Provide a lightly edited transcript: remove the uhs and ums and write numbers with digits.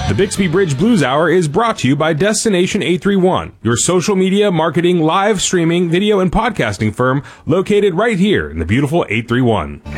The Bixby Bridge Blues Hour is brought to you by Destination 831, your social media, marketing, live streaming, video, and podcasting firm located right here in the beautiful 831.